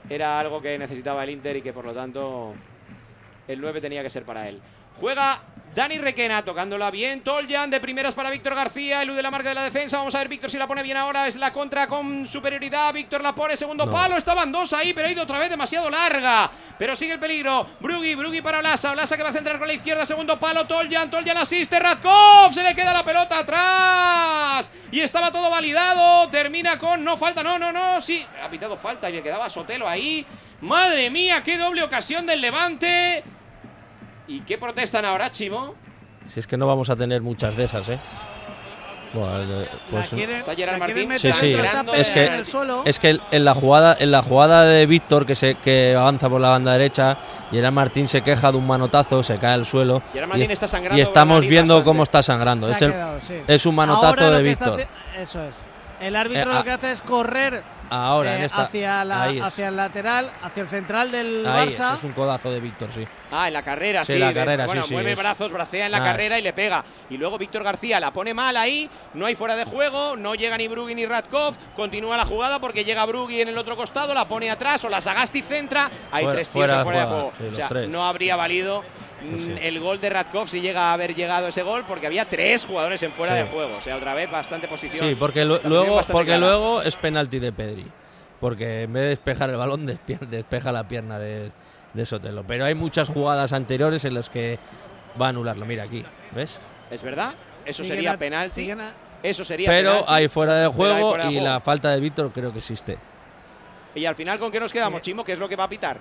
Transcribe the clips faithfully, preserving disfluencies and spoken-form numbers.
era algo que necesitaba el Inter y que por lo tanto el nueve tenía que ser para él. Juega Dani Requena, tocándola bien. Toljan de primeras para Víctor García. Elude la marca de la defensa. Vamos a ver Víctor si la pone bien ahora. Es la contra con superioridad. Víctor la pone, segundo no. palo. Estaban dos ahí, pero ha ido otra vez demasiado larga. Pero sigue el peligro. Brugui, Brugui para Olasa. Olasa que va a centrar con la izquierda. Segundo palo. Toljan, Toljan asiste. Radkov. Se le queda la pelota atrás. Y estaba todo validado. Termina con no falta. No, no, no. Sí, ha pitado falta y le quedaba a Sotelo ahí. Madre mía, qué doble ocasión del Levante. ¿Y qué protestan ahora, Chimo? Si es que no vamos a tener muchas de esas, ¿eh? Bueno, pues quieren, está Gerard Martín. Sí, sí. Es que, en el suelo. es que en la jugada, en la jugada de Víctor que se que avanza por la banda derecha, Gerard Martín se queja de un manotazo, se cae al suelo. Gerard Martín y, está sangrando. Y estamos viendo bastante. cómo está sangrando. Es, el, quedado, sí. es un manotazo Ahora de lo Víctor. Hace, eso es. El árbitro eh, lo que hace es correr ahora, eh, en esta, hacia, la, ahí es. hacia el lateral, hacia el central del ahí Barça. Es, es un codazo de Víctor, sí. Ah, en la carrera, sí. sí la carrera, bueno, sí, mueve sí, brazos, bracea en la ah, carrera y le pega. Y luego Víctor García la pone mal ahí. No hay fuera de juego. No llega ni Brugui ni Radkov. Continúa la jugada porque llega Brugui en el otro costado. La pone atrás. O la Sagasti centra. Hay fuera, tres tiros fuera, fuera de juego. Sí, o sea, tres. no habría valido pues sí. el gol de Radkov si llega a haber llegado ese gol, porque había tres jugadores en fuera sí. de juego. O sea, otra vez bastante posición. Sí, porque lo, luego, porque clara. luego es penalti de Pedri. Porque en vez de despejar el balón, despeja la pierna de, de Sotelo. Pero hay muchas jugadas anteriores en las que va a anularlo. Mira aquí, ¿ves? ¿Es verdad? Eso siguen sería a, penalti. a... Eso sería Pero penalti, hay fuera de juego fuera de y juego. la falta de Víctor creo que existe. Y al final, ¿con qué nos quedamos, sí. Chimo? ¿Qué es lo que va a pitar?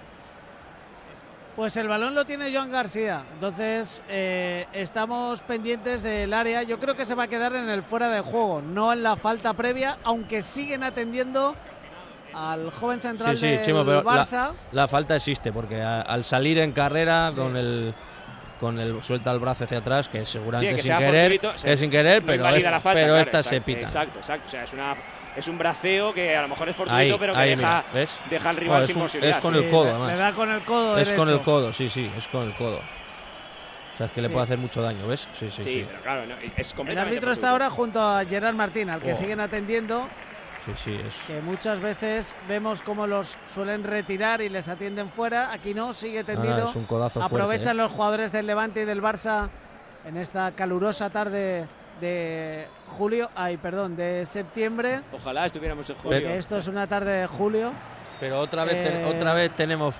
Pues el balón lo tiene Joan García. Entonces, eh, estamos pendientes del área. Yo creo que se va a quedar en el fuera de juego, no en la falta previa, aunque siguen atendiendo al joven central sí, sí, del Chimo, pero Barça. La, la falta existe, porque a, al salir en carrera sí. con el con el suelta el brazo hacia atrás, que seguramente sí, que sin querer, se, es sin querer, no pero, esta, falta, pero claro, esta exacto, se pita. Exacto, exacto. O sea, es una es un braceo que a lo mejor es fortuito, ahí, pero que ahí, deja, mira, ¿ves? deja al rival no, sin un, posibilidad. Es con sí, el codo, le, además. Le da con el codo Es derecho. con el codo, sí, sí, es con el codo. O sea, es que sí. le puede hacer mucho daño, ¿ves? Sí, sí, sí. sí. Pero claro, no, es completamente el árbitro fortuito. está ahora junto a Gerard Martín, al que oh. siguen atendiendo. Sí, sí, es. Que muchas veces vemos cómo los suelen retirar y les atienden fuera. Aquí no, sigue tendido. Ah, es un codazo Aprovechan fuerte, ¿eh? los jugadores del Levante y del Barça en esta calurosa tarde de julio, ay, perdón, de septiembre. Ojalá estuviéramos en julio. Porque esto es una tarde de julio. Pero otra vez, eh... te, otra vez tenemos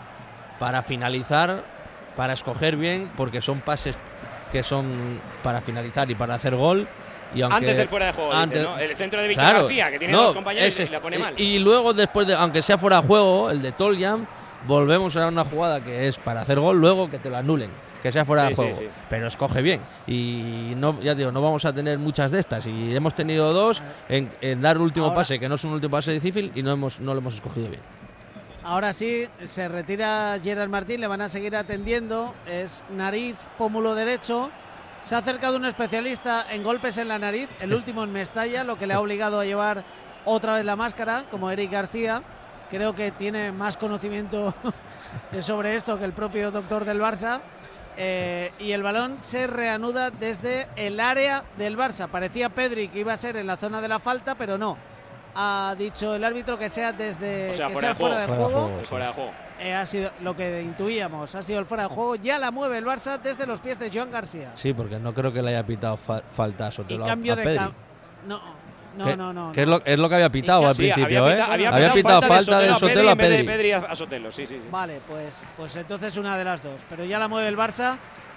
para finalizar, para escoger bien, porque son pases que son para finalizar y para hacer gol. Y aunque, antes del fuera de juego, antes, dice, ¿no? El centro de Víctor claro, García, que tiene no, dos compañeros es, y la pone mal. Y luego, después de, aunque sea fuera de juego, el de Toljan, volvemos a una jugada que es para hacer gol, luego que te lo anulen, que sea fuera sí, de juego. Sí, sí. Pero escoge bien. Y no, ya digo, no vamos a tener muchas de estas. Y hemos tenido dos en, en dar el último Ahora, pase, que no es un último pase difícil, y no, hemos, no lo hemos escogido bien. Ahora sí, se retira Gerard Martín, le van a seguir atendiendo. Es nariz, pómulo derecho. Se ha acercado un especialista en golpes en la nariz, el último en Mestalla, lo que le ha obligado a llevar otra vez la máscara, como Eric García. Creo que tiene más conocimiento sobre esto que el propio doctor del Barça. Eh, y el balón se reanuda desde el área del Barça. Parecía Pedri que iba a ser en la zona de la falta, pero no. Ha dicho el árbitro que sea desde o sea, que fuera sea de fuera de juego. juego. Fuera de juego, sí. Fuera de juego. Eh, ha sido lo que intuíamos, ha sido el fuera de juego. Ya la mueve el Barça desde los pies de Joan García. Sí, porque no creo que le haya pitado fa falta a Sotelo. Y cambio a de Pedri. ca no, no, que, no, no. Que es, lo, es lo que había pitado al sí, principio, había ¿eh? Pita, había, había pitado falta, falta de Sotelo a Pedri. De Pedri a, a Sotelo, sí, sí, sí. Vale, pues, pues entonces una de las dos. Pero ya la mueve el Barça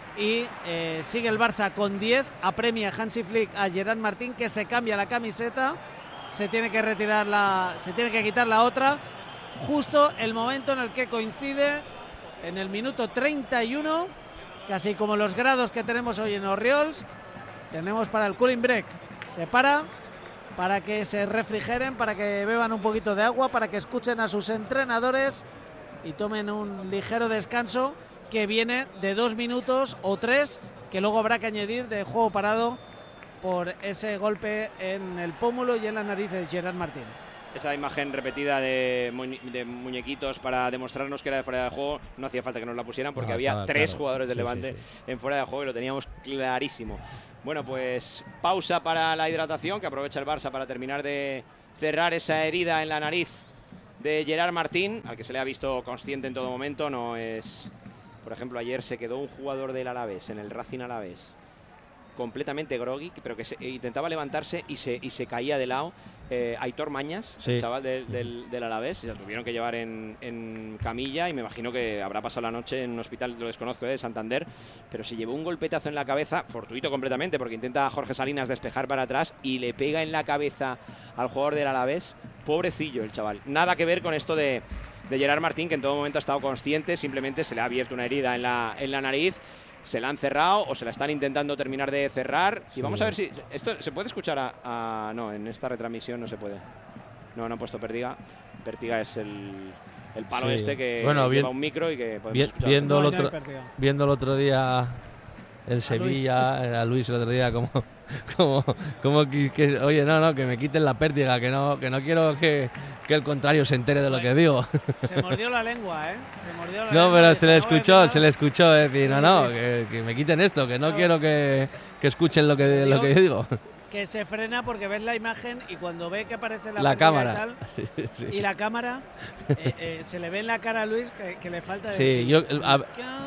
y eh, sigue el Barça con diez. Apremia Hansi Flick a Gerard Martín, que se cambia la camiseta. Se tiene que retirar la, se tiene que quitar la otra. Justo el momento en el que coincide en el minuto treinta y uno, casi como los grados que tenemos hoy en Orriols, tenemos para el cooling break. Se para para que se refrigeren, para que beban un poquito de agua, para que escuchen a sus entrenadores y tomen un ligero descanso que viene de dos minutos o tres, que luego habrá que añadir de juego parado por ese golpe en el pómulo y en la nariz de Gerard Martín. Esa imagen repetida de, muñe de muñequitos para demostrarnos que era de fuera de juego, no hacía falta que nos la pusieran porque no, había tres claro. jugadores del sí, Levante sí, sí. en fuera de juego y lo teníamos clarísimo. Bueno, pues pausa para la hidratación, que aprovecha el Barça para terminar de cerrar esa herida en la nariz de Gerard Martín, al que se le ha visto consciente en todo momento. No es, por ejemplo, ayer se quedó un jugador del Alavés, en el Racing Alavés, completamente groggy, pero que se, intentaba levantarse y se, y se caía de lado. Eh, Aitor Mañas, sí. El chaval del, del, del Alavés, se lo tuvieron que llevar en, en camilla y me imagino que habrá pasado la noche en un hospital, lo desconozco, eh, de Santander, pero se llevó un golpetazo en la cabeza, fortuito completamente, porque intenta Jorge Salinas despejar para atrás y le pega en la cabeza al jugador del Alavés. Pobrecillo el chaval. Nada que ver con esto de, de Gerard Martín, que en todo momento ha estado consciente, simplemente se le ha abierto una herida en la, en la nariz. Se la han cerrado o se la están intentando terminar de cerrar. Y sí. Vamos a ver si... ¿Esto se puede escuchar a, a...? No, en esta retransmisión no se puede. No, no han puesto Pertiga. Pertiga es el, el palo sí. este que bueno, lleva bien, un micro y que podemos bien, escuchar. Viendo, no, el otro, viendo el otro día el Sevilla, Luis. a Luis el otro día, como... como, como que, que, oye, no, no, que me quiten la Pértiga, que no, que no quiero que, que el contrario se entere de lo que digo. Se mordió la lengua, ¿eh? Se mordió la no, lengua pero se le escuchó, se le escuchó decir, sí, no, no, sí. que, que me quiten esto, que no claro. quiero que, que escuchen lo que, lo que digo. Que se frena porque ves la imagen y cuando ve que aparece la, la cámara y, tal, sí, sí. y la cámara eh, eh, se le ve en la cara a Luis que, que le falta sí, decir, yo a,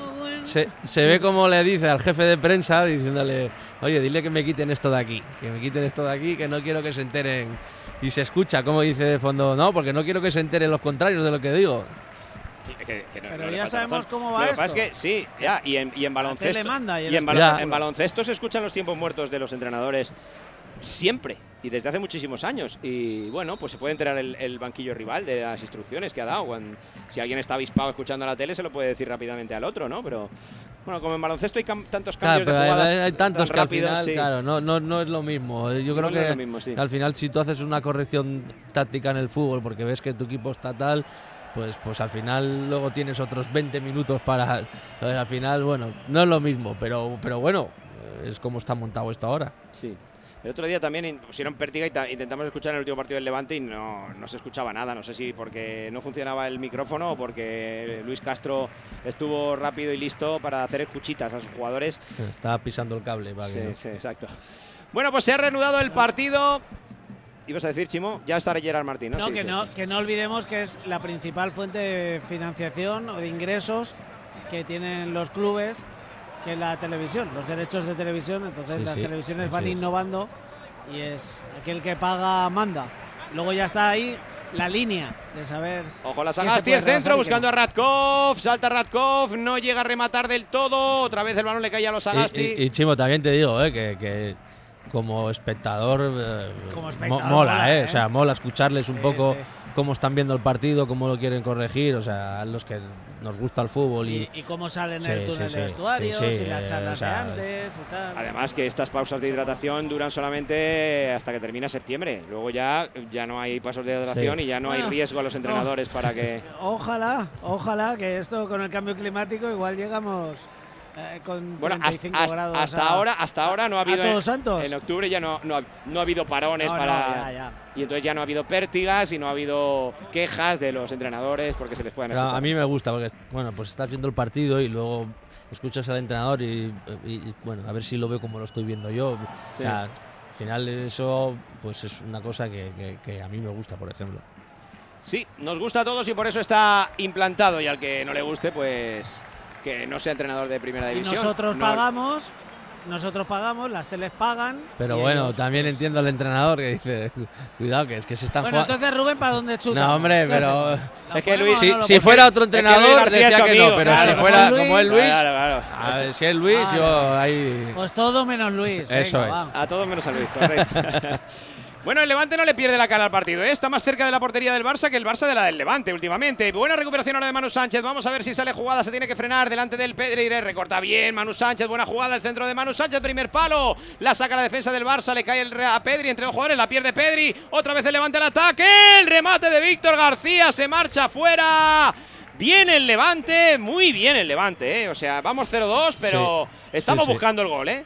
se, se ve como le dice al jefe de prensa diciéndole, oye, dile que me quiten esto de aquí, que me quiten esto de aquí, que no quiero que se enteren. Y se escucha como dice de fondo, no, porque no quiero que se enteren los contrarios de lo que digo. Sí, que, que no, pero no ya sabemos razón. cómo va lo esto. Lo que pasa es que sí, ya, y en, y en baloncesto manda, y y en, balo, en baloncesto se escuchan los tiempos muertos de los entrenadores siempre y desde hace muchísimos años. Y bueno, pues se puede enterar el, el banquillo rival de las instrucciones que ha dado. Cuando, si alguien está avispado escuchando la tele, se lo puede decir rápidamente al otro, ¿no? Pero bueno, como en baloncesto hay cam tantos cambios claro, de jugadas hay, hay tantos tan que rápidos, al final, sí. claro, no, no, no es lo mismo. Yo creo no que, es lo mismo, sí. que al final si tú haces una corrección táctica en el fútbol porque ves que tu equipo está tal, pues, pues al final luego tienes otros veinte minutos para... Al final, bueno, no es lo mismo, pero, pero bueno, es como está montado esto ahora. Sí. El otro día también pusieron Pértiga y intentamos escuchar en el último partido del Levante y no, no se escuchaba nada. No sé si porque no funcionaba el micrófono o porque Luis Castro estuvo rápido y listo para hacer escuchitas a sus jugadores. Estaba pisando el cable. Para sí, que... sí, exacto. Bueno, pues se ha reanudado el partido. ¿Ibas a decir, Chimo? Ya está Gerard Martín, ¿no? No, sí, que sí. no, que no olvidemos que es la principal fuente de financiación o de ingresos que tienen los clubes, que la televisión, los derechos de televisión. Entonces sí, las sí, televisiones van innovando y es aquel que paga manda. Luego ya está ahí la línea de saber. Ojo la Sagasti, el centro buscando a Radkov, salta Radkov, no llega a rematar del todo, otra vez el balón le cae a los Sagasti. Y, y, y Chimo, también te digo eh, que, que como espectador, eh, como espectador mola, mola, eh, eh. o sea, mola escucharles un sí, poco sí. cómo están viendo el partido, cómo lo quieren corregir, o sea, los que nos gusta el fútbol y, y, y cómo salen sí, en el túnel sí, de sí, vestuarios sí, sí, y las charlas o sea, de antes y tal. Además que estas pausas de hidratación duran solamente hasta que termina septiembre. Luego ya, ya no hay pasos de hidratación sí. y ya no bueno, hay riesgo a los entrenadores no, para que... Ojalá, ojalá que esto con el cambio climático igual llegamos... Eh, con bueno, treinta y cinco hasta, grados hasta a, ahora hasta ahora no ha habido a todos en, santos. En octubre ya no, no, no ha habido parones no, para no, ya, ya. y entonces ya no ha habido pértigas y no ha habido quejas de los entrenadores porque se les pueden escuchar. A mí me gusta porque bueno, pues estás viendo el partido y luego escuchas al entrenador y, y, y bueno, a ver si lo veo como lo estoy viendo yo. Sí. O sea, al final eso pues es una cosa que, que, que a mí me gusta, por ejemplo. Sí, nos gusta a todos y por eso está implantado, y al que no le guste pues que no sea entrenador de primera división. Y nosotros no. pagamos, nosotros pagamos, las teles pagan. Pero bueno, ellos, también pues... entiendo al entrenador que dice, cuidado, que es que se están Bueno, jugando. entonces Rubén, ¿para dónde chuta? No, hombre, pero es que Luis, si, no si fuera otro entrenador es que decía que amigo, no, pero claro, si fuera Luis, como es Luis, claro, claro. A ver, si es Luis, vale. yo ahí. Pues todo menos Luis. Eso venga, es. va. A todos menos a Luis, correcto. Bueno, el Levante no le pierde la cara al partido, ¿eh? Está más cerca de la portería del Barça que el Barça de la del Levante últimamente. Buena recuperación ahora de Manu Sánchez. Vamos a ver si sale jugada. Se tiene que frenar delante del Pedri. Recorta bien Manu Sánchez. Buena jugada. El centro de Manu Sánchez. Primer palo. La saca la defensa del Barça. Le cae el a Pedri entre dos jugadores. La pierde Pedri. Otra vez el Levante al ataque. El remate de Víctor García. Se marcha fuera. Bien el Levante. Muy bien el Levante, ¿eh? O sea, vamos cero dos, pero sí, estamos sí, sí. buscando el gol, ¿eh?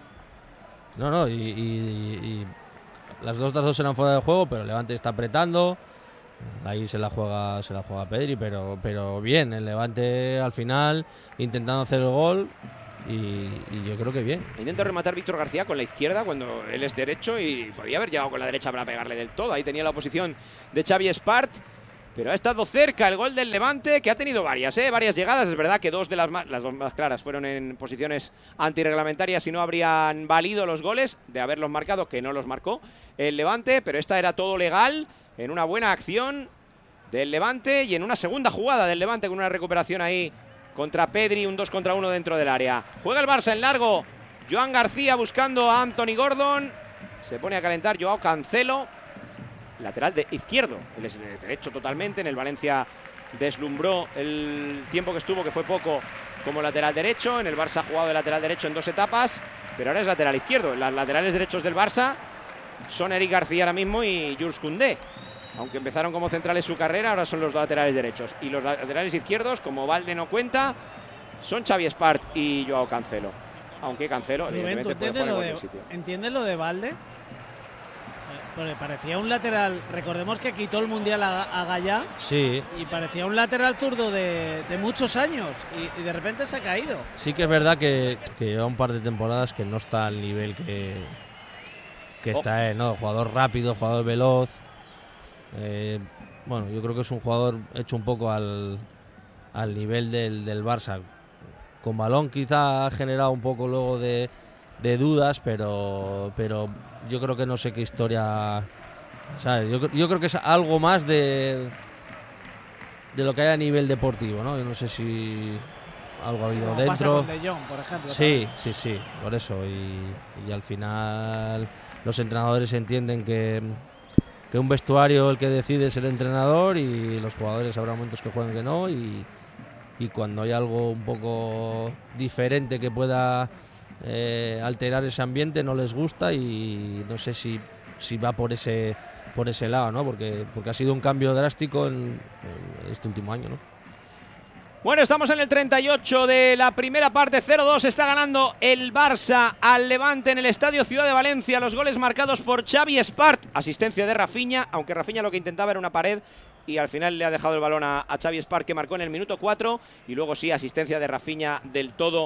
No, no. Y... y, y... Las dos las dos eran fuera de juego, pero el Levante está apretando. Ahí se la juega, se la juega Pedri, pero, pero bien, el Levante al final intentando hacer el gol y, y yo creo que bien. Intenta rematar Víctor García con la izquierda cuando él es derecho y podía haber llegado con la derecha para pegarle del todo. Ahí tenía la oposición de Xavi Espart. pero ha estado cerca el gol del Levante, que ha tenido varias, ¿eh? varias llegadas. Es verdad que dos de las más, las dos más claras fueron en posiciones antirreglamentarias y no habrían valido los goles de haberlos marcado, que no los marcó el Levante, pero esta era todo legal, en una buena acción del Levante y en una segunda jugada del Levante con una recuperación ahí contra Pedri, un dos contra uno dentro del área. Juega el Barça en largo, Joan García buscando a Anthony Gordon, se pone a calentar Joao Cancelo, lateral de izquierdo, él es de derecho totalmente. En el Valencia deslumbró el tiempo que estuvo, que fue poco, como lateral derecho. En el Barça ha jugado de lateral derecho en dos etapas, pero ahora es lateral izquierdo. Las laterales derechos del Barça son Eric García ahora mismo y Jules Koundé. Aunque empezaron como centrales su carrera, ahora son los dos laterales derechos. Y los laterales izquierdos, como Valde no cuenta, son Xavi Espart y Joao Cancelo. Aunque Cancelo, Rubén, evidentemente, puede jugar en cualquier sitio. ¿Entiendes lo de Valde? Porque parecía un lateral, recordemos que quitó el Mundial a, a Gallá. Sí. Y parecía un lateral zurdo de, de muchos años y, y de repente se ha caído. Sí que es verdad que, que lleva un par de temporadas que no está al nivel que, que oh. está él, ¿no? Jugador rápido, jugador veloz. Eh, bueno, yo creo que es un jugador hecho un poco al, al nivel del, del Barça. Con balón quizá ha generado un poco luego de, de dudas, pero, pero yo creo que no sé qué historia, ¿sabes? Yo, yo creo que es algo más de, de lo que hay a nivel deportivo, ¿no? Yo no sé si algo ha habido sí, dentro. Pasa con De Jong, por ejemplo. Sí, también. sí, sí, por eso. Y, y al final los entrenadores entienden que, que un vestuario el que decide es el entrenador y los jugadores habrá momentos que jueguen que no y, y cuando hay algo un poco diferente que pueda eh, alterar ese ambiente no les gusta y no sé si, si va por ese por ese lado, ¿no? Porque, porque ha sido un cambio drástico en, en este último año, ¿no? Bueno, estamos en el treinta y ocho de la primera parte, cero dos, está ganando el Barça al Levante en el Estadio Ciudad de Valencia, los goles marcados por Xavi Espart, asistencia de Rafinha, aunque Rafinha lo que intentaba era una pared y al final le ha dejado el balón a, a Xavi Espart, que marcó en el minuto cuatro, y luego sí, asistencia de Rafinha del todo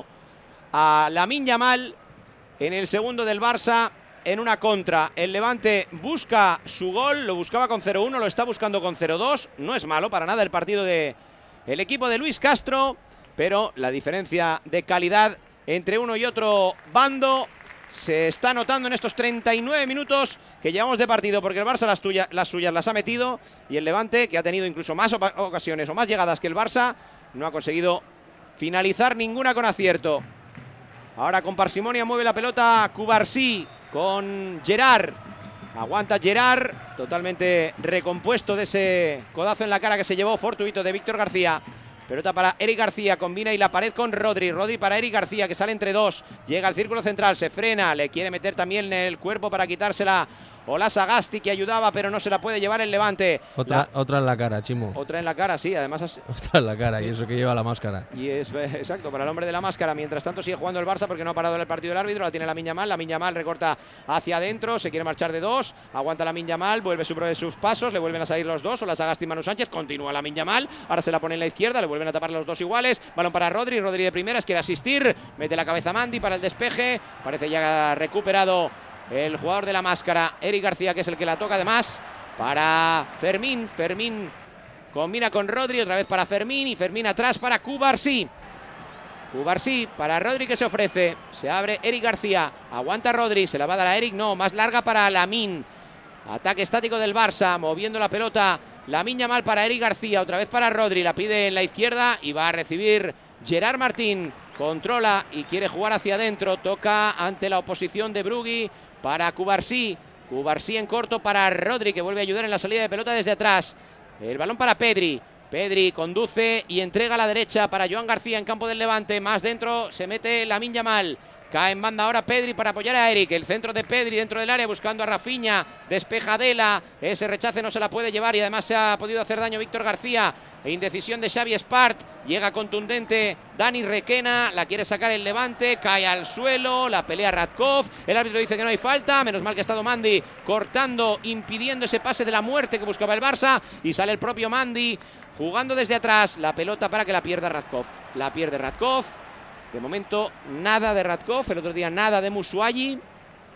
a Lamine Yamal en el segundo del Barça. En una contra, el Levante busca su gol, lo buscaba con cero uno, lo está buscando con cero dos, no es malo para nada el partido de el equipo de Luis Castro, pero la diferencia de calidad entre uno y otro bando se está notando en estos treinta y nueve minutos que llevamos de partido, porque el Barça las, tuya, las suyas las ha metido y el Levante, que ha tenido incluso más ocasiones o más llegadas que el Barça, no ha conseguido finalizar ninguna con acierto. Ahora con parsimonia mueve la pelota Cubarsí con Gerard. Aguanta Gerard, totalmente recompuesto de ese codazo en la cara que se llevó fortuito de Víctor García. Pelota para Eric García, combina y la pared con Rodri. Rodri para Eric García, que sale entre dos. Llega al círculo central, se frena, le quiere meter también en el cuerpo para quitársela Ola Sagasti, que ayudaba, pero no se la puede llevar el Levante. Otra, la... otra en la cara, Chimo. Otra en la cara, sí, además... Has... Otra en la cara, sí. Y eso que lleva la máscara. Y es, exacto, para el hombre de la máscara. Mientras tanto sigue jugando el Barça porque no ha parado el partido del árbitro. La tiene Lamine Yamal, Lamine Yamal recorta hacia adentro, se quiere marchar de dos. Aguanta Lamine Yamal, vuelve sobre sus pasos, le vuelven a salir los dos. Ola Sagasti y Manu Sánchez, continúa Lamine Yamal. Ahora se la pone en la izquierda, le vuelven a tapar los dos iguales. Balón para Rodri, Rodri de primeras, quiere asistir. Mete la cabeza Mandy para el despeje. Parece ya recuperado el jugador de la máscara, Eric García, que es el que la toca además para Fermín. Fermín combina con Rodri, otra vez para Fermín y Fermín atrás para Cubarsí. Cubarsí para Rodri, que se ofrece. Se abre Eric García, aguanta Rodri, se la va a dar a Eric, no, más larga para Lamine. Ataque estático del Barça, moviendo la pelota Lamine Yamal para Eric García, otra vez para Rodri, la pide en la izquierda y va a recibir Gerard Martín. Controla y quiere jugar hacia adentro, toca ante la oposición de Brugui para Cubarsí. Cubarsí en corto para Rodri, que vuelve a ayudar en la salida de pelota desde atrás. El balón para Pedri. Pedri conduce y entrega a la derecha para Joan García en campo del Levante. Más dentro se mete Lamine Yamal. Cae en banda ahora Pedri para apoyar a Eric. El centro de Pedri dentro del área buscando a Rafinha. Despeja Dela. Ese rechace no se la puede llevar y además se ha podido hacer daño Víctor García. Indecisión de Xavi Espart. Llega contundente Dani Requena. La quiere sacar el Levante. Cae al suelo. La pelea Radkov. El árbitro dice que no hay falta. Menos mal que ha estado Mandy cortando, impidiendo ese pase de la muerte que buscaba el Barça. Y sale el propio Mandy jugando desde atrás. La pelota para que la pierda Radkov. La pierde Radkov. De momento nada de Radkov, el otro día nada de Musuayi.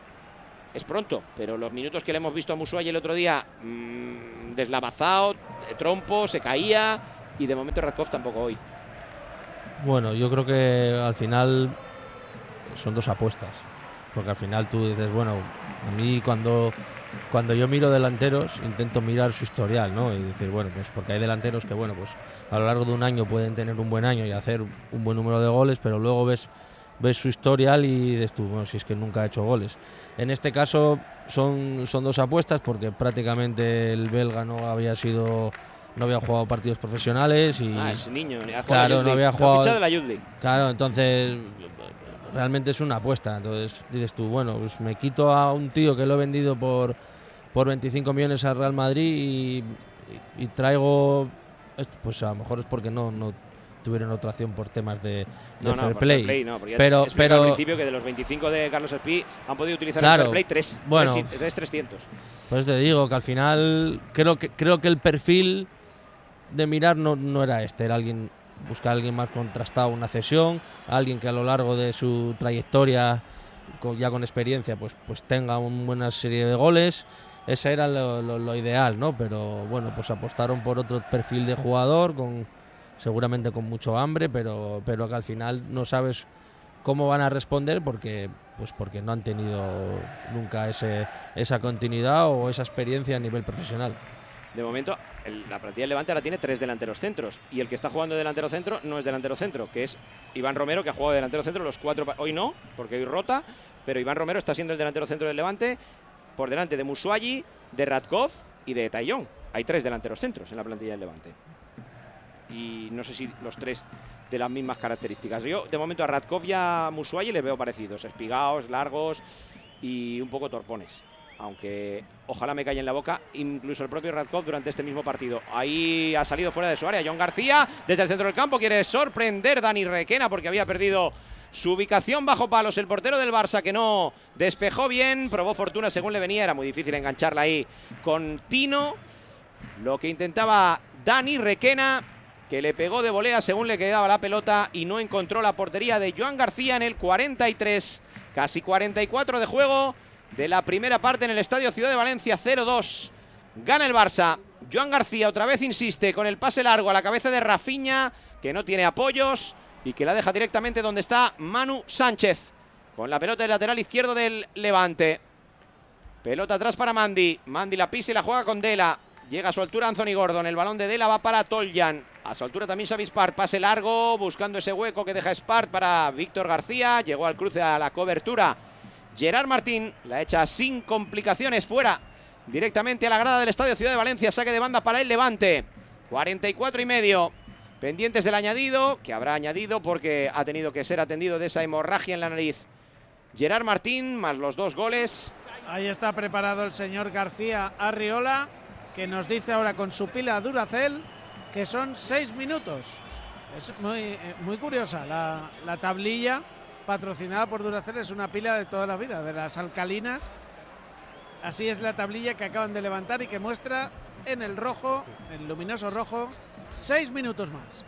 Es pronto, pero los minutos que le hemos visto a Musuayi el otro día, mmm, deslavazado, trompo, se caía, y de momento Radkov tampoco hoy. Bueno, yo creo que al final son dos apuestas, porque al final tú dices, bueno, a mí cuando, cuando yo miro delanteros intento mirar su historial, ¿no? Y decir, bueno, pues porque hay delanteros que, bueno, pues a lo largo de un año pueden tener un buen año y hacer un buen número de goles, pero luego ves, ves su historial y dices tú, bueno, si es que nunca ha hecho goles. En este caso son, son dos apuestas, porque prácticamente el belga no había sido... no había jugado partidos profesionales y ah, es niño, ha claro, no había jugado, fichado de la Youth League. Claro, entonces realmente es una apuesta. Entonces dices tú, bueno, pues me quito a un tío que lo he vendido por por veinticinco millones al Real Madrid y, y, y traigo, pues a lo mejor es porque no no tuvieron otra opción por temas de, de no, fair no, play. Fair play no, pero pero al principio que de los veinticinco de Carlos Espí han podido utilizar claro, el fair play tres. Bueno, es trescientos. Pues te digo que al final creo que creo que el perfil de mirar no, no era este, era alguien, buscar a alguien más contrastado, una cesión, alguien que a lo largo de su trayectoria, con, ya con experiencia, pues, pues tenga una buena serie de goles. Ese era lo, lo, lo ideal, ¿no? Pero bueno, pues apostaron por otro perfil de jugador, con seguramente con mucho hambre, pero, pero que al final no sabes cómo van a responder porque, pues porque no han tenido nunca ese, esa continuidad o esa experiencia a nivel profesional. De momento, el, la plantilla del Levante ahora tiene tres delanteros centros. Y el que está jugando de delantero centro no es delantero centro, que es Iván Romero, que ha jugado de delantero centro los cuatro. Hoy no, porque hoy rota, pero Iván Romero está siendo el delantero centro del Levante, por delante de Musuagi, de Radkov y de Taillon. Hay tres delanteros centros en la plantilla del Levante. Y no sé si los tres de las mismas características. Yo, de momento, a Radkov y a Musuagi les veo parecidos: espigados, largos y un poco torpones. Aunque ojalá me calle en la boca incluso el propio Radkov durante este mismo partido. Ahí ha salido fuera de su área John García desde el centro del campo. Quiere sorprender Dani Requena porque había perdido su ubicación bajo palos. El portero del Barça, que no despejó bien, probó fortuna según le venía. Era muy difícil engancharla ahí con Tino. Lo que intentaba Dani Requena, que le pegó de volea según le quedaba la pelota y no encontró la portería de Joan García en el cuarenta y tres, casi cuarenta y cuatro de juego de la primera parte en el Estadio Ciudad de Valencia. Cero dos, gana el Barça. Joan García otra vez insiste con el pase largo a la cabeza de Rafinha, que no tiene apoyos y que la deja directamente donde está Manu Sánchez, con la pelota del lateral izquierdo del Levante. Pelota atrás para Mandy, Mandy la pisa y la juega con Dela. Llega a su altura Anthony Gordon, el balón de Dela va para Toljan. A su altura también Xavi Espart, pase largo, buscando ese hueco que deja Espart para Víctor García. Llegó al cruce a la cobertura Gerard Martín, la echa sin complicaciones fuera, directamente a la grada del Estadio Ciudad de Valencia. Saque de banda para el Levante. cuarenta y cuatro y medio, pendientes del añadido, que habrá añadido porque ha tenido que ser atendido de esa hemorragia en la nariz Gerard Martín, más los dos goles. Ahí está preparado el señor García Arriola, que nos dice ahora con su pila Duracell que son seis minutos. Es muy, muy curiosa la, la tablilla patrocinada por Duracell. Es una pila de toda la vida, de las alcalinas. Así es la tablilla que acaban de levantar y que muestra en el rojo, el luminoso rojo, seis minutos más.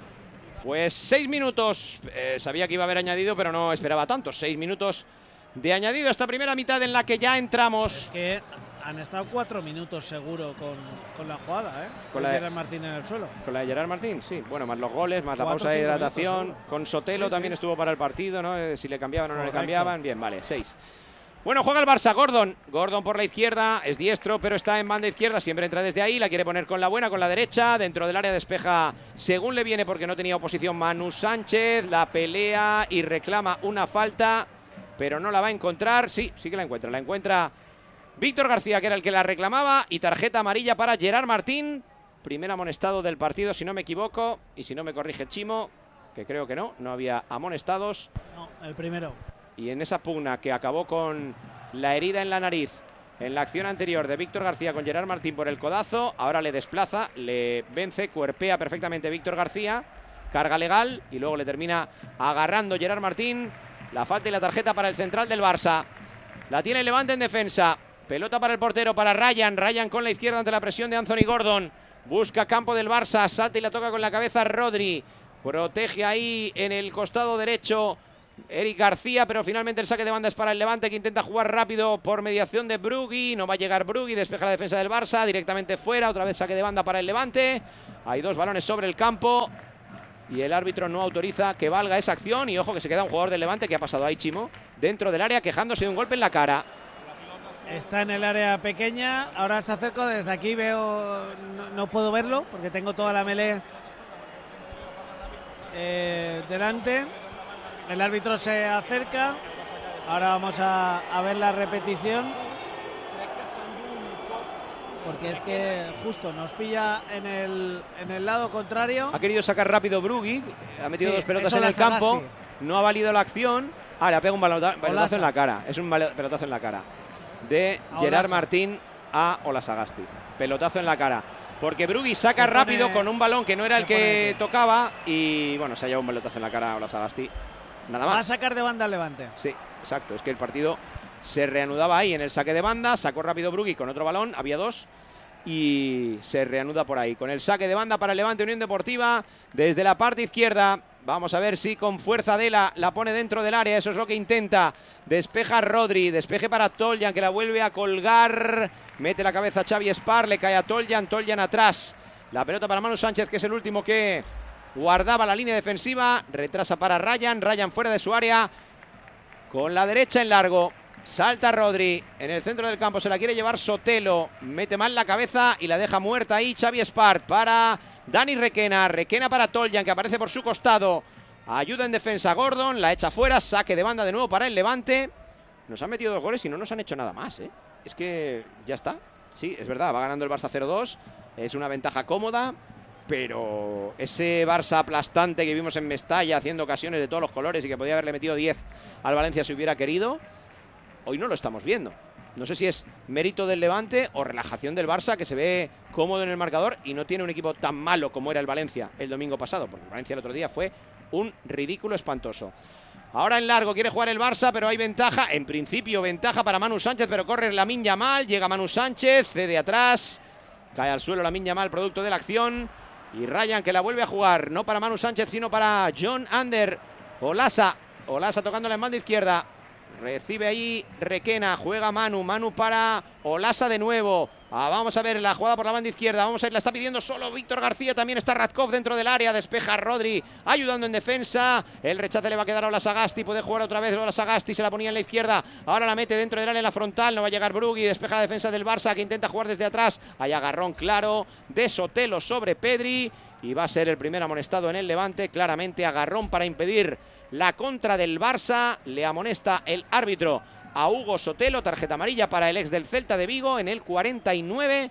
Pues seis minutos, eh, sabía que iba a haber añadido, pero no esperaba tanto. Seis minutos de añadido a esta primera mitad en la que ya entramos. Es que han estado cuatro minutos seguro con, con la jugada, ¿eh? Con, con la de Gerard Martín en el suelo. Con la de Gerard Martín, sí. Bueno, más los goles, más la Cuatro, pausa de hidratación. Con Sotelo sí, también sí. estuvo para el partido, ¿no? Eh, si le cambiaban o no Correcto. le cambiaban. Bien, vale, seis. Bueno, juega el Barça, Gordon. Gordon por la izquierda, es diestro, pero está en banda izquierda. Siempre entra desde ahí, la quiere poner con la buena, con la derecha. Dentro del área despeja según le viene porque no tenía oposición Manu Sánchez. La pelea y reclama una falta, pero no la va a encontrar. Sí, sí que la encuentra. La encuentra Víctor García, que era el que la reclamaba. Y tarjeta amarilla para Gerard Martín. Primer amonestado del partido, si no me equivoco. Y si no me corrige Chimo, que creo que no, no había amonestados. No, el primero. Y en esa pugna que acabó con la herida en la nariz en la acción anterior de Víctor García con Gerard Martín por el codazo, ahora le desplaza, le vence, cuerpea perfectamente Víctor García, carga legal y luego le termina agarrando Gerard Martín. La falta y la tarjeta para el central del Barça. La tiene el Levante en defensa. Pelota para el portero, para Ryan. Ryan con la izquierda ante la presión de Anthony Gordon. Busca campo del Barça, salta y la toca con la cabeza Rodri. Protege ahí en el costado derecho Eric García, pero finalmente el saque de banda es para el Levante, que intenta jugar rápido por mediación de Brugui. No va a llegar Brugui, despeja la defensa del Barça, directamente fuera, otra vez saque de banda para el Levante. Hay dos balones sobre el campo y el árbitro no autoriza que valga esa acción. Y ojo que se queda un jugador del Levante, que ha pasado ahí, Chimo, dentro del área, quejándose de un golpe en la cara. Está en el área pequeña, ahora se acerco, desde aquí veo, no, no puedo verlo porque tengo toda la melee eh, delante. El árbitro se acerca, ahora vamos a, a ver la repetición, porque es que justo nos pilla en el, en el lado contrario. Ha querido sacar rápido Brugui, ha metido Sí, dos pelotas eso en la el campo, Sagasti. no ha valido la acción. Ah, le ha pegado un balota- pelotazo Olasa. en la cara, es un balo- pelotazo en la cara de A Gerard Olasa. Martín a Olasagasti. Pelotazo en la cara. Porque Brugui saca Se pone- rápido con un balón que no era se el que pone de pie. tocaba y bueno, se ha llevado un pelotazo en la cara a Olasagasti. Nada Va a más. sacar de banda al Levante. Sí, exacto. Es que el partido se reanudaba ahí en el saque de banda. Sacó rápido Brugui con otro balón, había dos. Y se reanuda por ahí con el saque de banda para el Levante Unión Deportiva desde la parte izquierda. Vamos a ver si con fuerza Dela la pone dentro del área. Eso es lo que intenta. Despeja Rodri, despeje para Toljan, que la vuelve a colgar. Mete la cabeza Xavi Espar, le cae a Toljan, Toljan atrás. La pelota para Manu Sánchez, que es el último que guardaba la línea defensiva. Retrasa para Ryan, Ryan fuera de su área. Con la derecha en largo. Salta Rodri, en el centro del campo se la quiere llevar Sotelo, mete mal la cabeza y la deja muerta ahí Xavi Espart para Dani Requena, Requena para Toljan, que aparece por su costado, ayuda en defensa Gordon, la echa fuera, saque de banda de nuevo para el Levante. Nos han metido dos goles y no nos han hecho nada más, ¿eh? Es que ya está, sí, es verdad, va ganando el Barça cero dos, es una ventaja cómoda, pero ese Barça aplastante que vimos en Mestalla, haciendo ocasiones de todos los colores y que podía haberle metido diez al Valencia si hubiera querido, hoy no lo estamos viendo. No sé si es mérito del Levante o relajación del Barça, que se ve cómodo en el marcador y no tiene un equipo tan malo como era el Valencia el domingo pasado, porque el Valencia el otro día fue un ridículo espantoso. Ahora en largo quiere jugar el Barça, pero hay ventaja, en principio ventaja para Manu Sánchez, pero corre Lamine Yamal, llega Manu Sánchez, cede atrás, cae al suelo Lamine Yamal, producto de la acción, y Ryan, que la vuelve a jugar, no para Manu Sánchez, sino para John Ander. Olasa, Olasa tocándola en banda izquierda. Recibe ahí Requena, juega Manu, Manu para Olasa de nuevo. Ah, vamos a ver la jugada por la banda izquierda, vamos a ver, la está pidiendo solo Víctor García, también está Radkov dentro del área, despeja Rodri, ayudando en defensa, el rechace le va a quedar a Olasagasti, puede jugar otra vez Olasagasti, se la ponía en la izquierda, ahora la mete dentro del área en la frontal, no va a llegar Brugui, despeja la defensa del Barça, que intenta jugar desde atrás, hay agarrón claro de Sotelo sobre Pedri, y va a ser el primer amonestado en el Levante, claramente agarrón para impedir la contra del Barça, le amonesta el árbitro a Hugo Sotelo, tarjeta amarilla para el ex del Celta de Vigo en el cuarenta y nueve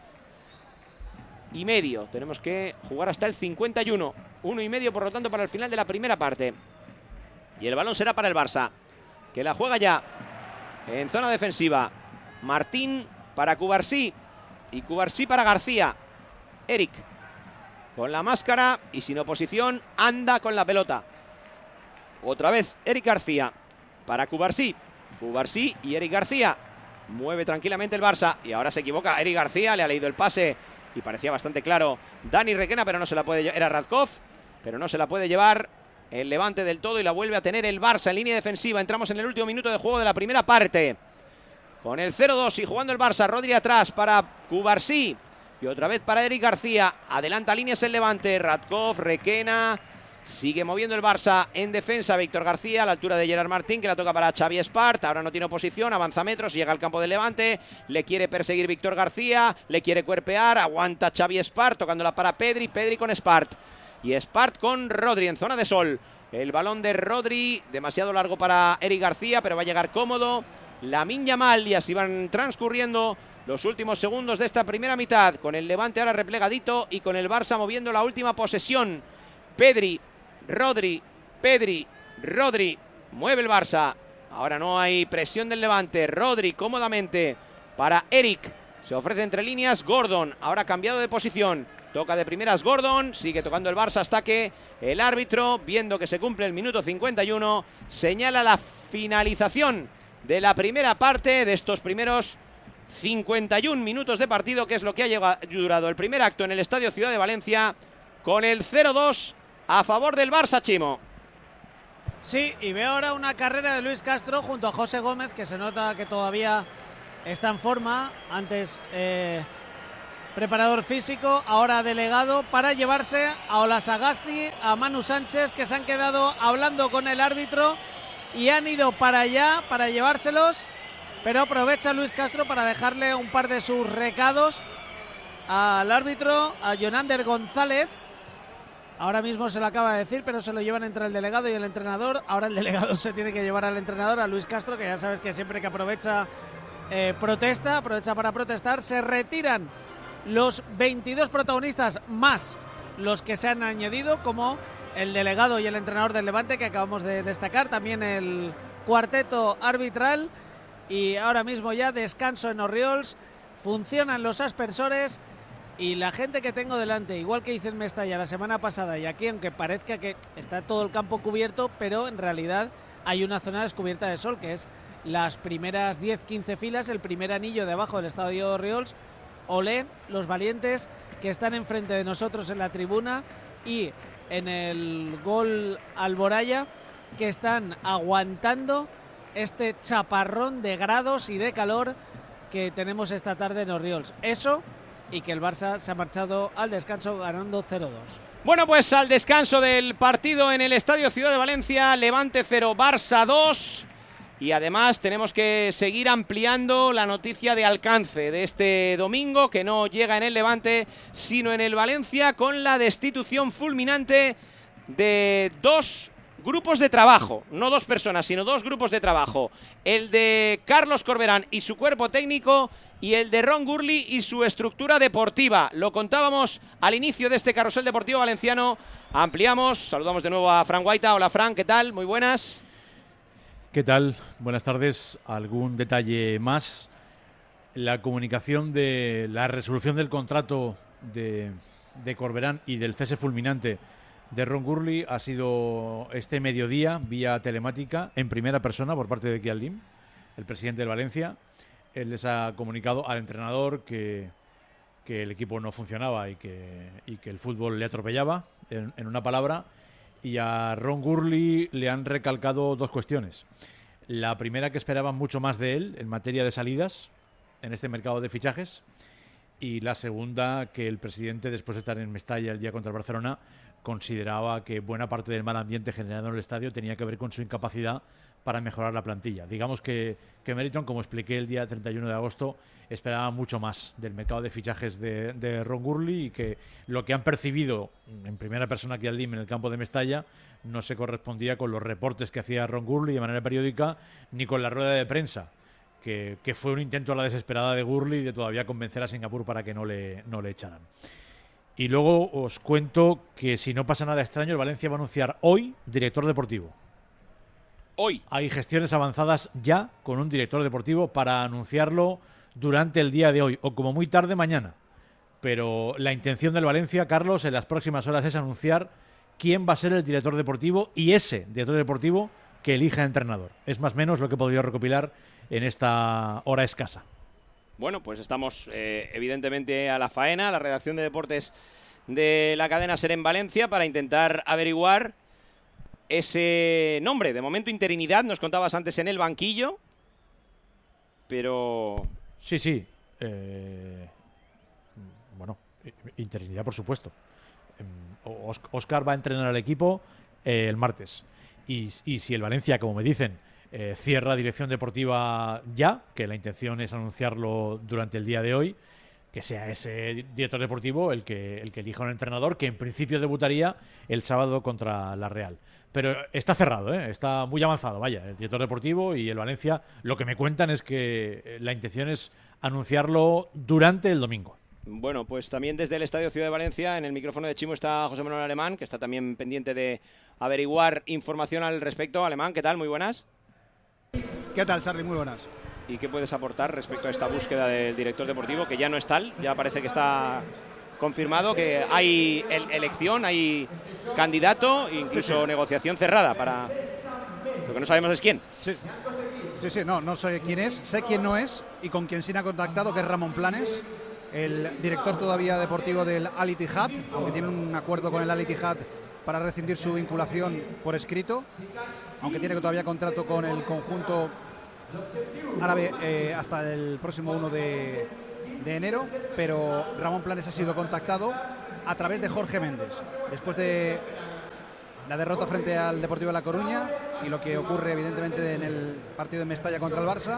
y medio. Tenemos que jugar hasta el cincuenta y uno, uno y medio por lo tanto para el final de la primera parte. Y el balón será para el Barça, que la juega ya en zona defensiva. Martín para Cubarsí y Cubarsí para García. Eric con la máscara y sin oposición, anda con la pelota. Otra vez Eric García para Cubarsí. Cubarsí y Eric García. Mueve tranquilamente el Barça y ahora se equivoca Eric García, le ha leído el pase y parecía bastante claro Dani Requena, pero no se la puede llevar. Era Radkov, pero no se la puede llevar el Levante del todo y la vuelve a tener el Barça en línea defensiva. Entramos en el último minuto de juego de la primera parte. Con el cero dos y jugando el Barça, Rodri atrás para Cubarsí y otra vez para Eric García. Adelanta líneas el Levante, Radkov, Requena. Sigue moviendo el Barça en defensa, Víctor García a la altura de Gerard Martín, que la toca para Xavi Espart, ahora no tiene oposición, avanza metros, llega al campo del Levante, le quiere perseguir Víctor García, le quiere cuerpear, aguanta Xavi Espart, tocándola para Pedri, Pedri con Espart, y Espart con Rodri en zona de sol, el balón de Rodri, demasiado largo para Eric García, pero va a llegar cómodo, Lamine Yamal, y así van transcurriendo los últimos segundos de esta primera mitad, con el Levante ahora replegadito y con el Barça moviendo la última posesión. Pedri, Rodri, Pedri, Rodri, mueve el Barça, ahora no hay presión del Levante, Rodri cómodamente para Eric, se ofrece entre líneas Gordon, ahora cambiado de posición, toca de primeras Gordon, sigue tocando el Barça hasta que el árbitro, viendo que se cumple el minuto cincuenta y uno, señala la finalización de la primera parte de estos primeros cincuenta y un minutos de partido, que es lo que ha llegado, durado el primer acto en el Estadio Ciudad de Valencia, con el cero dos a favor del Barça, Chimo. Sí, y veo ahora una carrera de Luis Castro junto a José Gómez, que se nota que todavía está en forma. Antes eh, preparador físico, ahora delegado, para llevarse a Olasagasti, a Manu Sánchez, que se han quedado hablando con el árbitro y han ido para allá para llevárselos, pero aprovecha Luis Castro para dejarle un par de sus recados al árbitro, a Jonander González. Ahora mismo se lo acaba de decir, pero se lo llevan entre el delegado y el entrenador. Ahora el delegado se tiene que llevar al entrenador, a Luis Castro, que ya sabes que siempre que aprovecha eh, protesta, aprovecha para protestar. Se retiran los veintidós protagonistas más los que se han añadido, como el delegado y el entrenador del Levante, que acabamos de destacar, también el cuarteto arbitral. Y ahora mismo ya descanso en Orriols, funcionan los aspersores. Y la gente que tengo delante, igual que hice en Mestalla la semana pasada y aquí, aunque parezca que está todo el campo cubierto, pero en realidad hay una zona descubierta de sol, que es las primeras diez quince filas, el primer anillo de abajo del estadio de Orriols. Olé, los valientes que están enfrente de nosotros en la tribuna y en el gol Alboraya, que están aguantando este chaparrón de grados y de calor que tenemos esta tarde en Orriols. Eso, y que el Barça se ha marchado al descanso ganando cero dos. Bueno, pues al descanso del partido en el Estadio Ciudad de Valencia, Levante cero, Barça dos. Y además tenemos que seguir ampliando la noticia de alcance de este domingo, que no llega en el Levante, sino en el Valencia, con la destitución fulminante de dos grupos de trabajo, no dos personas, sino dos grupos de trabajo. El de Carlos Corberán y su cuerpo técnico, y el de Ron Gurley y su estructura deportiva. Lo contábamos al inicio de este carrusel deportivo valenciano. Ampliamos, saludamos de nuevo a Fran Guaita. Hola Fran, ¿qué tal? Muy buenas. ¿Qué tal? Buenas tardes. ¿Algún detalle más? La comunicación de la resolución del contrato de, de Corberán y del cese fulminante de Ron Gurley ha sido este mediodía, vía telemática, en primera persona por parte de Kial Lim, el presidente del Valencia. Él les ha comunicado al entrenador que, que el equipo no funcionaba y que, y que el fútbol le atropellaba, en, en una palabra, y a Ron Gurley le han recalcado dos cuestiones. La primera, que esperaban mucho más de él en materia de salidas en este mercado de fichajes, y la segunda, que el presidente, después de estar en Mestalla el día contra el Barcelona, consideraba que buena parte del mal ambiente generado en el estadio tenía que ver con su incapacidad para mejorar la plantilla. Digamos que, que Meriton, como expliqué el día treinta y uno de agosto, esperaba mucho más del mercado de fichajes de, de Ron Gurley, y que lo que han percibido en primera persona aquí al Lim en el campo de Mestalla no se correspondía con los reportes que hacía Ron Gurley de manera periódica, ni con la rueda de prensa, que, que fue un intento a la desesperada de Gurley de todavía convencer a Singapur para que no le, no le echaran. Y luego os cuento que, si no pasa nada extraño, el Valencia va a anunciar hoy director deportivo. Hoy. Hay gestiones avanzadas ya con un director deportivo para anunciarlo durante el día de hoy, o como muy tarde mañana. Pero la intención del Valencia, Carlos, en las próximas horas es anunciar quién va a ser el director deportivo, y ese director deportivo que elija el entrenador. Es más o menos lo que he podido recopilar en esta hora escasa. Bueno, pues estamos eh, evidentemente a la faena, a la redacción de deportes de la cadena SER en Valencia, para intentar averiguar ese nombre. De momento, interinidad, nos contabas antes, en el banquillo, pero... Sí, sí. Eh, bueno, interinidad, por supuesto. Óscar va a entrenar al equipo eh, el martes. Y, y si el Valencia, como me dicen, eh, cierra dirección deportiva ya, que la intención es anunciarlo durante el día de hoy, que sea ese director deportivo el que, el que elija un entrenador, que en principio debutaría el sábado contra la Real. Pero está cerrado, ¿eh? Está muy avanzado, vaya, el director deportivo y el Valencia. Lo que me cuentan es que la intención es anunciarlo durante el domingo. Bueno, pues también desde el Estadio Ciudad de Valencia, en el micrófono de Chimo, está José Manuel Alemán, que está también pendiente de averiguar información al respecto. Alemán, ¿qué tal? Muy buenas. ¿Qué tal, Charly? Muy buenas. ¿Y qué puedes aportar respecto a esta búsqueda del director deportivo, que ya no es tal? Ya parece que está confirmado, que hay el elección, hay candidato, incluso sí, sí. negociación cerrada para... Lo que no sabemos es quién. Sí, sí, sí, no, no sé quién es, sé quién no es y con quien sí me ha contactado, que es Ramón Planes, el director todavía deportivo del Al Ittihad, aunque tiene un acuerdo con el Al Ittihad para rescindir su vinculación por escrito, aunque tiene todavía contrato con el conjunto árabe eh, hasta el próximo uno de, de enero, pero Ramón Planes ha sido contactado a través de Jorge Méndez. Después de la derrota frente al Deportivo de La Coruña y lo que ocurre evidentemente en el partido de Mestalla contra el Barça,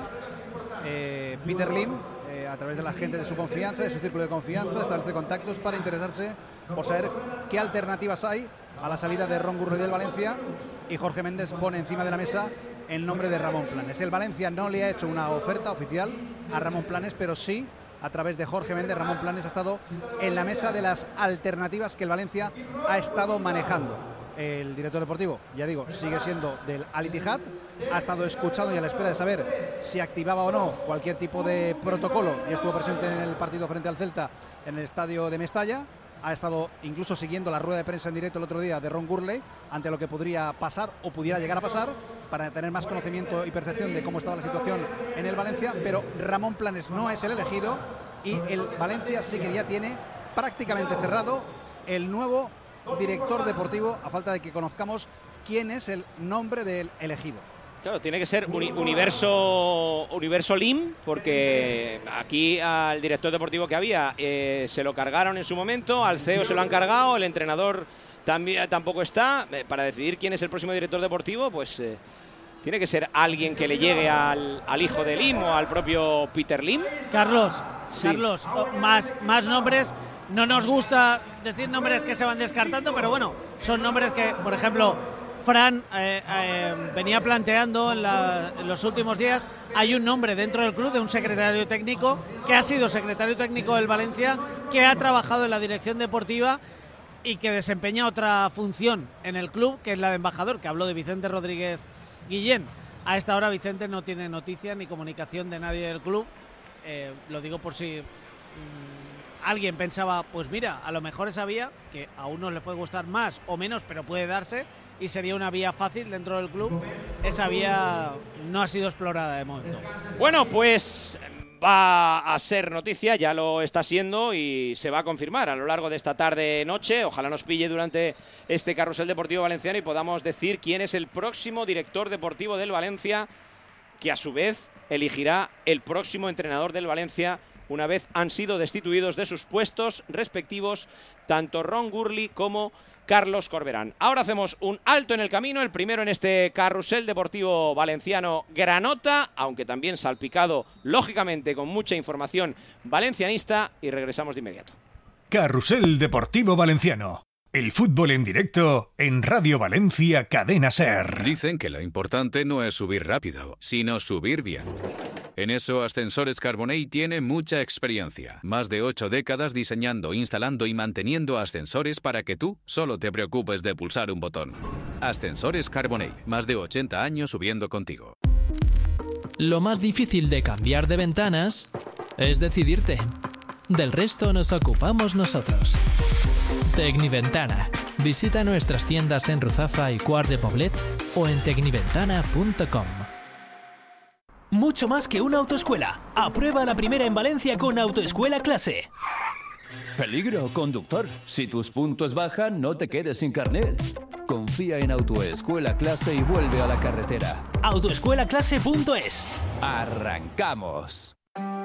eh, Peter Lim, eh, a través de la gente de su confianza, de su círculo de confianza, establece contactos para interesarse por saber qué alternativas hay a la salida de Ron Gurley del Valencia, y Jorge Méndez pone encima de la mesa el nombre de Ramón Planes. El Valencia no le ha hecho una oferta oficial a Ramón Planes, pero sí, a través de Jorge Méndez, Ramón Planes ha estado en la mesa de las alternativas que el Valencia ha estado manejando. El director deportivo, ya digo, sigue siendo del Al Ittihad, ha estado escuchando y a la espera de saber si activaba o no cualquier tipo de protocolo, y estuvo presente en el partido frente al Celta en el estadio de Mestalla. Ha estado incluso siguiendo la rueda de prensa en directo el otro día de Ron Gurley ante lo que podría pasar o pudiera llegar a pasar, para tener más conocimiento y percepción de cómo estaba la situación en el Valencia. Pero Ramón Planes no es el elegido, y el Valencia sí que ya tiene prácticamente cerrado el nuevo director deportivo, a falta de que conozcamos quién es el nombre del elegido. Claro, tiene que ser uni universo, universo Lim, porque aquí al director deportivo que había eh, se lo cargaron en su momento, al C E O se lo han cargado, el entrenador también tampoco está. Eh, para decidir quién es el próximo director deportivo, pues eh, tiene que ser alguien que le llegue al, al hijo de Lim o al propio Peter Lim. Carlos, Sí. Carlos, más, más nombres. No nos gusta decir nombres que se van descartando, pero bueno, son nombres que, por ejemplo, Fran eh, eh, venía planteando en, la, en los últimos días. Hay un nombre dentro del club de un secretario técnico que ha sido secretario técnico del Valencia, que ha trabajado en la dirección deportiva y que desempeña otra función en el club, que es la de embajador, que habló de Vicente Rodríguez Guillén. A esta hora Vicente no tiene noticia ni comunicación de nadie del club. Eh, lo digo por si mmm, alguien pensaba, pues mira, a lo mejor esa vía, que a unos le puede gustar más o menos, pero puede darse, y sería una vía fácil dentro del club, esa vía no ha sido explorada de momento. Bueno, pues va a ser noticia, ya lo está siendo, y se va a confirmar a lo largo de esta tarde-noche. Ojalá nos pille durante este carrusel deportivo valenciano y podamos decir quién es el próximo director deportivo del Valencia, que a su vez elegirá el próximo entrenador del Valencia una vez han sido destituidos de sus puestos respectivos tanto Ron Gurley como Carlos Corberán. Ahora hacemos un alto en el camino, el primero en este carrusel deportivo valenciano granota, aunque también salpicado, lógicamente, con mucha información valencianista, y regresamos de inmediato. Carrusel deportivo valenciano. El fútbol en directo en Radio Valencia Cadena Ser. Dicen que lo importante no es subir rápido, sino subir bien. En eso Ascensores Carbonell tiene mucha experiencia. Más de ocho décadas diseñando, instalando y manteniendo ascensores para que tú solo te preocupes de pulsar un botón. Ascensores Carbonell, más de ochenta años subiendo contigo. Lo más difícil de cambiar de ventanas es decidirte. Del resto nos ocupamos nosotros. Tecniventana. Visita nuestras tiendas en Ruzafa y Quart de Poblet o en tecniventana punto com. Mucho más que una autoescuela. Aprueba la primera en Valencia con Autoescuela Clase. Peligro, conductor. Si tus puntos bajan, no te quedes sin carnet. Confía en Autoescuela Clase y vuelve a la carretera. autoescuela clase punto es. ¡Arrancamos!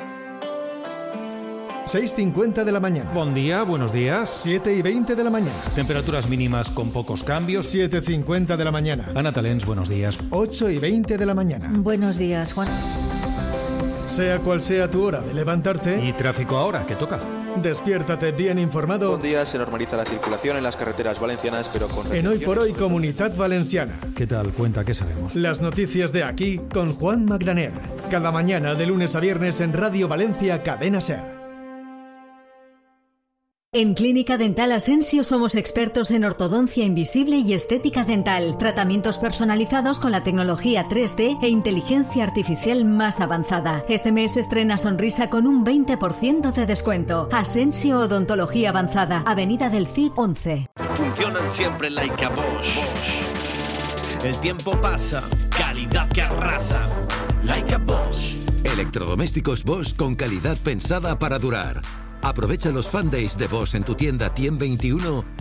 seis y cincuenta de la mañana. Buen día, buenos días. siete y veinte de la mañana. Temperaturas mínimas con pocos cambios. siete y cincuenta de la mañana. Ana Talens, buenos días. ocho y veinte de la mañana. Buenos días, Juan. Sea cual sea tu hora de levantarte. Y tráfico ahora, que toca. Despiértate bien informado. Buen día, se normaliza la circulación en las carreteras valencianas, pero con... En Hoy por Hoy Comunidad Valenciana. ¿Qué tal? Cuenta, ¿qué sabemos? Las noticias de aquí con Juan Magraner. Cada mañana de lunes a viernes en Radio Valencia Cadena Ser. En Clínica Dental Asensio somos expertos en ortodoncia invisible y estética dental. Tratamientos personalizados con la tecnología tres D e inteligencia artificial más avanzada. Este mes estrena sonrisa con un veinte por ciento de descuento. Asensio Odontología Avanzada, Avenida del Cid once. Funcionan siempre like a Bosch. El tiempo pasa, calidad que arrasa. Like a Bosch. Electrodomésticos Bosch con calidad pensada para durar. Aprovecha los Fan Days de Bosch en tu tienda Tien veintiuno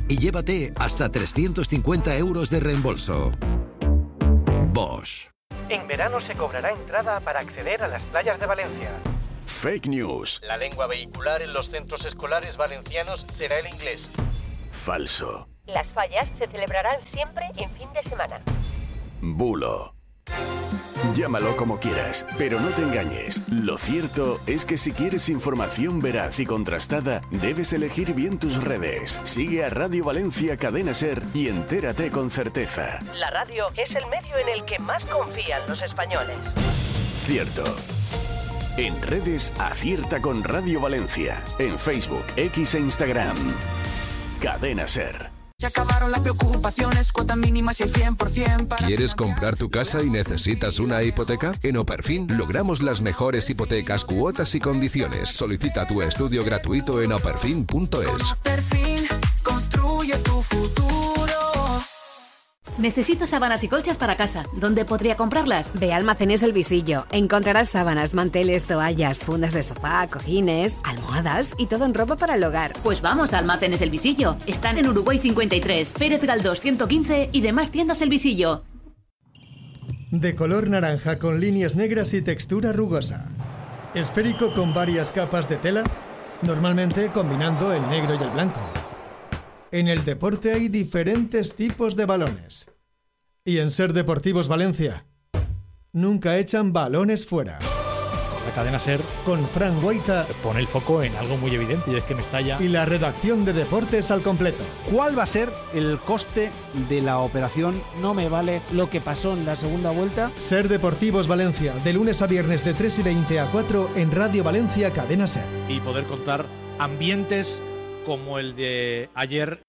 y llévate hasta trescientos cincuenta euros de reembolso. Bosch. En verano se cobrará entrada para acceder a las playas de Valencia. Fake news. La lengua vehicular en los centros escolares valencianos será el inglés. Falso. Las fallas se celebrarán siempre en fin de semana. Bulo. Llámalo como quieras, pero no te engañes. Lo cierto es que si quieres información veraz y contrastada, debes elegir bien tus redes. Sigue a Radio Valencia Cadena Ser y entérate con certeza. La radio es el medio en el que más confían los españoles. Cierto. En redes, acierta con Radio Valencia. En Facebook, X e Instagram. Cadena Ser. Se acabaron las preocupaciones, cuotas mínimas y el cien por ciento para... ¿Quieres comprar tu casa y necesitas una hipoteca? En Operfin logramos las mejores hipotecas, cuotas y condiciones. Solicita tu estudio gratuito en operfin punto es. Operfin, construyes tu futuro. Necesito sábanas y colchas para casa. ¿Dónde podría comprarlas? Ve a Almacenes del Visillo. Encontrarás sábanas, manteles, toallas, fundas de sofá, cojines, almohadas y todo en ropa para el hogar. Pues vamos a Almacenes del Visillo. Están en Uruguay cincuenta y tres, Pérez Galdós ciento quince y demás tiendas El Visillo. De color naranja con líneas negras y textura rugosa. Esférico con varias capas de tela, normalmente combinando el negro y el blanco. En el deporte hay diferentes tipos de balones. Y en Ser Deportivos Valencia, nunca echan balones fuera. La Cadena Ser Con Fran Guaita pone el foco en algo muy evidente y es que Mestalla... y la redacción de deportes al completo. ¿Cuál va a ser el coste de la operación? No me vale lo que pasó en la segunda vuelta. Ser Deportivos Valencia, de lunes a viernes de tres y veinte a cuatro en Radio Valencia Cadena Ser. Y poder contar ambientes como el de ayer.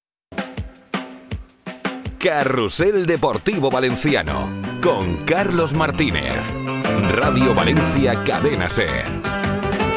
Carrusel Deportivo Valenciano con Carlos Martínez. Radio Valencia Cadena Ser.